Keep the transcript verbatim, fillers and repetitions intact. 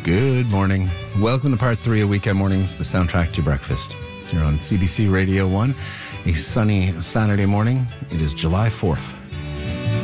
Good morning. Welcome to part three of Weekend Mornings, the soundtrack to your breakfast. You're on C B C Radio one, a sunny Saturday morning. It is July fourth.